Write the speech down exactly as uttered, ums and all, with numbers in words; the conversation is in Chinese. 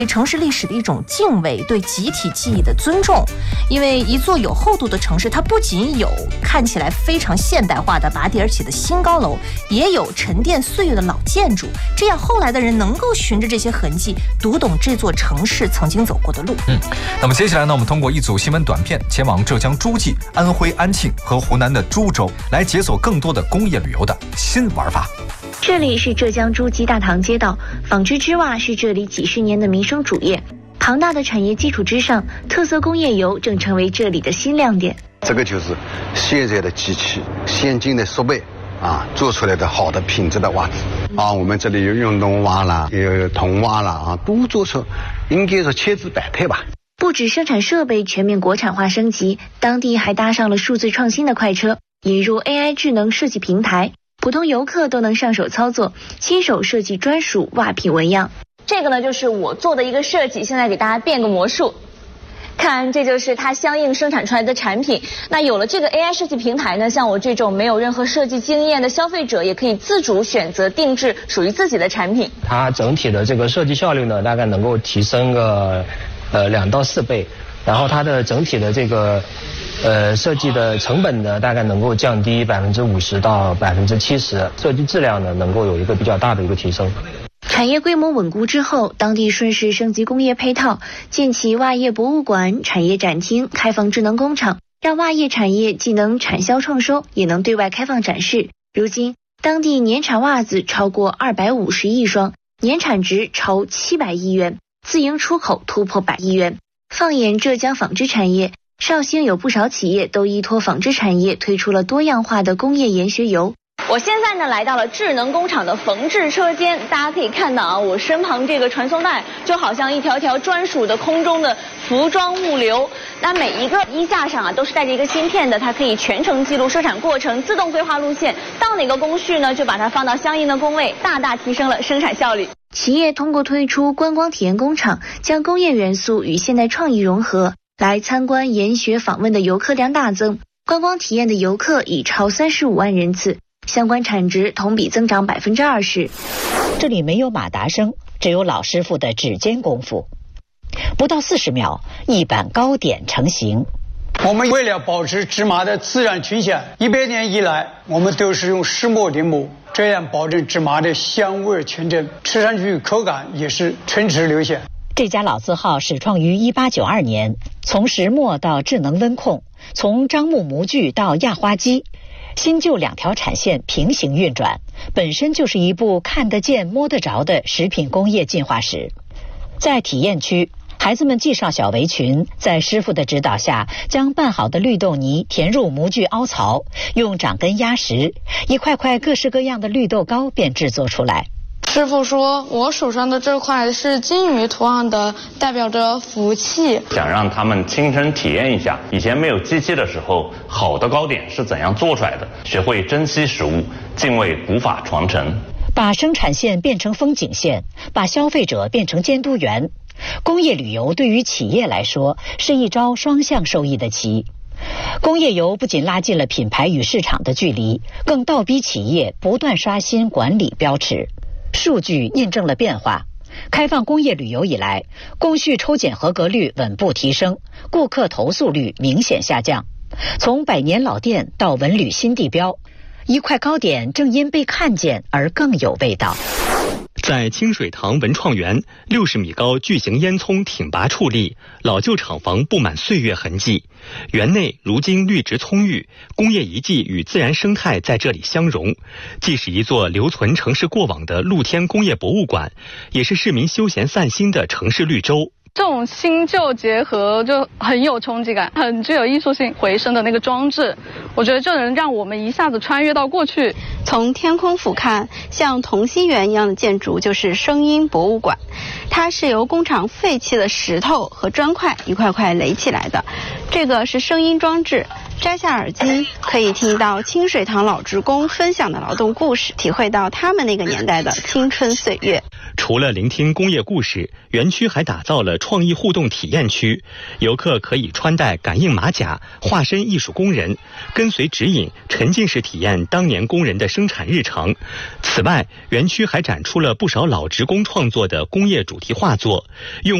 对城市历史的一种敬畏，对集体记忆的尊重。因为一座有厚度的城市，它不仅有看起来非常现代化的拔地而起的新高楼，也有沉淀岁月的老建筑，这样后来的人能够循着这些痕迹读懂这座城市曾经走过的路。 嗯，那么接下来呢，我们通过一组新闻短片前往浙江诸暨、安徽安庆和湖南的株洲，来解锁更多的工业旅游的新玩法。 这里是浙江诸暨大塘街道，纺织织袜是这里几十年的民生主业。庞大的产业基础之上，特色工业游正成为这里的新亮点。 这个就是现在的机器、先进的设备啊，做出来的好的品质的袜子啊。我们这里有运动袜啦，有童袜啦啊，都做出应该是千姿百态吧。 不止生产设备全面国产化升级，当地还搭上了数字创新的快车，引入 A I 智能设计平台，普通游客都能上手操作，亲手设计专属袜品纹样。 这个呢，就是我做的一个设计，现在给大家变个魔术。看，这就是它相应生产出来的产品。那有了这个 A I 设计平台呢，像我这种没有任何设计经验的消费者，也可以自主选择定制属于自己的产品。 它整体的这个设计效率呢，大概能够提升个呃两到四倍，然后它的整体的这个呃设计的成本呢，大概能够降低百分之五十到百分之七十，设计质量呢能够有一个比较大的一个提升。 产业规模稳固之后，当地顺势升级工业配套，建起袜业博物馆、产业展厅，开放智能工厂，让袜业产业既能产销创收，也能对外开放展示。如今，当地年产袜子超过二百五十亿双，年产值超七百亿元，自营出口突破百亿元。放眼浙江纺织产业，绍兴有不少企业都依托纺织产业推出了多样化的工业研学游。 我现在呢来到了智能工厂的缝制车间，大家可以看到啊，我身旁这个传送带就好像一条条专属的空中的服装物流。那每一个衣架上啊都是带着一个芯片的，它可以全程记录生产过程，自动规划路线，到哪个工序呢就把它放到相应的工位，大大提升了生产效率。 企业通过推出观光体验工厂，将工业元素与现代创意融合，来参观研学访问的游客量大增，观光体验的游客已超三十五万人次。相关产值同比增长百分之二十。 这里没有马达声，只有老师傅的指尖功夫。不到四十秒，一板糕点成型。 我们为了保持芝麻的自然群像，一百年以来，我们都是用石磨的磨，这样保证芝麻的香味纯正，吃上去口感也是唇齿留香。 这家老字号始创于一八九二年，从石磨到智能温控，从樟木模具到压花机。新旧两条产线平行运转，本身就是一部看得见摸得着的食品工业进化史。在体验区，孩子们系上小围裙，在师傅的指导下，将拌好的绿豆泥填入模具凹槽，用掌根压实，一块块各式各样的绿豆糕便制作出来。 师傅说，我手上的这块是金鱼图案的，代表着福气。 想让他们亲身体验一下以前没有机器的时候，好的糕点是怎样做出来的，学会珍惜食物，敬畏古法传承。 把生产线变成风景线，把消费者变成监督员。工业旅游对于企业来说是一招双向受益的棋。工业游不仅拉近了品牌与市场的距离，更倒逼企业不断刷新管理标尺。数据印证了变化，开放工业旅游以来，工序抽检合格率稳步提升，顾客投诉率明显下降。从百年老店到文旅新地标，一块糕点正因被看见而更有味道。 在清水塘文创园，六十米高巨型烟囱挺拔矗立，老旧厂房布满岁月痕迹。园内如今绿植葱郁，工业遗迹与自然生态在这里相融，既是一座留存城市过往的露天工业博物馆，也是市民休闲散心的城市绿洲。 这种新旧结合就很有冲击感，很具有艺术性。回声的那个装置，我觉得就能让我们一下子穿越到过去。 从天空俯瞰，像同心圆一样的建筑就是声音博物馆，它是由工厂废弃的石头和砖块一块块垒起来的。这个是声音装置，摘下耳机可以听到清水塘老职工分享的劳动故事，体会到他们那个年代的青春岁月。 除了聆听工业故事，园区还打造了创意互动体验区，游客可以穿戴感应马甲，化身艺术工人，跟随指引，沉浸式体验当年工人的生产日常。此外，园区还展出了不少老职工创作的工业主题画作，用